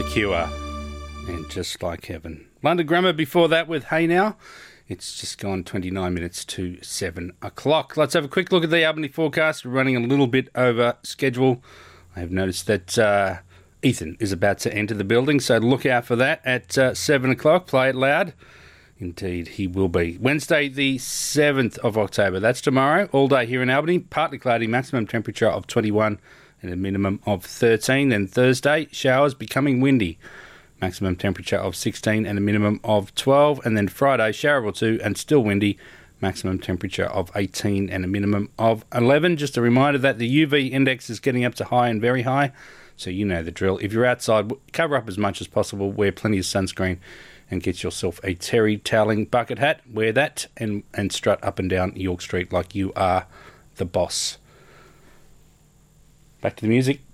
Cure and Just Like Heaven. London Grammar before that with Hey Now. It's just gone 29 minutes to 7 o'clock. Let's have a quick look at the Albany forecast. We're running a little bit over schedule. I have noticed that Ethan is about to enter the building, so look out for that at 7 o'clock. Play it loud. Indeed, he will be. Wednesday, the 7th of October. That's tomorrow. All day here in Albany. Partly cloudy, maximum temperature of 21 and a minimum of 13. Then Thursday, showers becoming windy. Maximum temperature of 16 and a minimum of 12. And then Friday, shower or two and still windy. Maximum temperature of 18 and a minimum of 11. Just a reminder that the UV index is getting up to high and very high. So you know the drill. If you're outside, cover up as much as possible. Wear plenty of sunscreen and get yourself a terry toweling bucket hat. Wear that and strut up and down York Street like you are the boss. Back to the music.